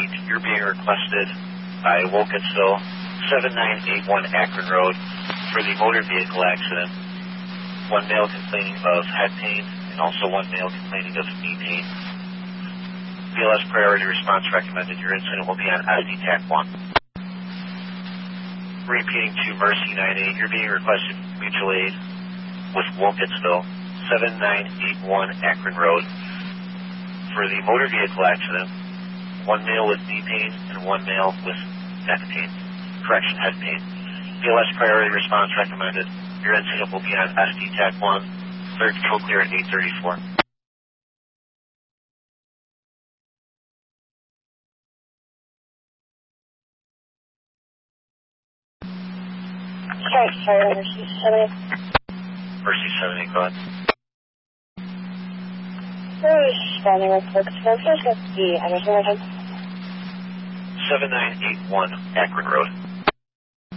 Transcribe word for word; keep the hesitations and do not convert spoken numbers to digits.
eight, you're being requested by Wilkensville, seven nine eight one Akron Road, for the motor vehicle accident. One male complaining of head pain and also one male complaining of knee pain. B L S priority response recommended. Your incident will be on S D T A C one. Repeating to Mercy nine eight, you're being requested mutual aid with Wilkensville, seven nine eight one Akron Road, for the motor vehicle accident. One male with knee pain and one male with neck pain, correction, head pain. B L S priority response recommended. Your incident will be on S D T A C one, third control clear at eight thirty-four. Sorry, sorry, Mercy seven eight. Mercy seven eight, go ahead. We're responding real quick. So I'm just going to the address one more time. seven nine eight one Akron Road.